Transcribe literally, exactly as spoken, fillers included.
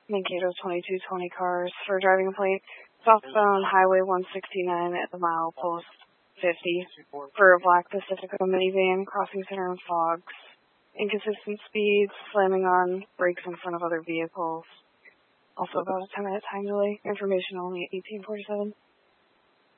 Mankato twenty-two twenty cars for driving plate. Southbound Highway one sixty-nine at the milepost fifty for a black Pacifica minivan crossing center and fogs. Inconsistent speeds, slamming on brakes in front of other vehicles. Also about a ten minute time delay. Information only at eighteen forty-seven.